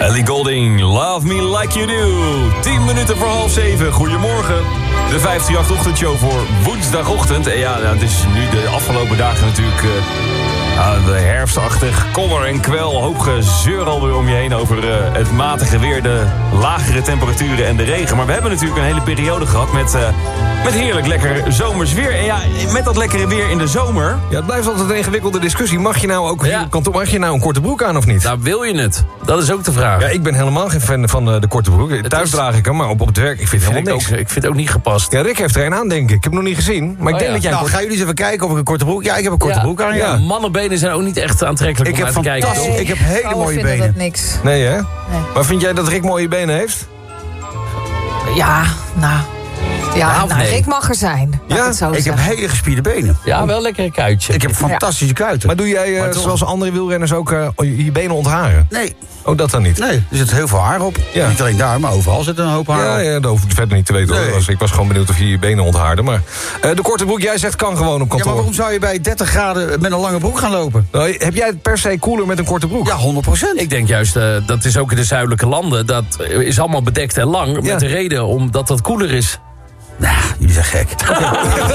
Ellie Goulding, Love Me Like You Do. 10 minuten voor 6:30. Goedemorgen. De 538-ochtendshow voor woensdagochtend. En ja, het is nu de afgelopen dagen natuurlijk de herfstachtig. Kommer en kwel, hoop gezeur alweer om je heen over het matige weer, de lagere temperaturen en de regen. Maar we hebben natuurlijk een hele periode gehad met heerlijk lekker zomers weer. En ja, met dat lekkere weer in de zomer. Ja, het blijft altijd een ingewikkelde discussie. Mag je nou ook hier op kantoor, mag je nou een korte broek aan of niet? Nou, wil je het? Dat is ook de vraag. Ja, ik ben helemaal geen fan van de korte broek. Thuis draag ik hem, maar op het werk, ik vind het helemaal niks. Ik vind het ook niet gepast. Ja, Rick heeft er een aan, denk ik. Ik heb hem nog niet gezien. Maar ik denk dat jij... Nou, gaan jullie eens even kijken of ik een korte broek... Ja, ik heb een korte broek aan, ja. Mannenbenen zijn ook niet echt aantrekkelijk om naar te kijken. Fantastisch. Ik heb hele mooie benen. Dat niks. Nee, hè? Nee. Maar vind jij dat Rick mooie benen heeft? Ja, nou... Ja, nee. Rick mag er zijn. Ja, Ik heb hele gespierde benen. Ja, wel lekker een kuitje. Ik heb fantastische kuiten. Maar doe jij, zoals andere wielrenners, ook je benen ontharen? Nee. Oh, dat dan niet? Nee, er zit heel veel haar op. Ja. Niet alleen daar, maar overal zit een hoop haar op. Ja, dat hoef ik verder niet te weten. Nee. Hoor. Ik was gewoon benieuwd of je je benen onthaarde. Maar de korte broek, jij zegt, kan gewoon op kantoor. Ja, maar waarom zou je bij 30 graden met een lange broek gaan lopen? Nou, heb jij het per se cooler met een korte broek? Ja, 100%. Ik denk juist, dat is ook in de zuidelijke landen. Dat is allemaal bedekt en lang. Met de reden omdat dat koeler is. Nou, jullie zijn gek.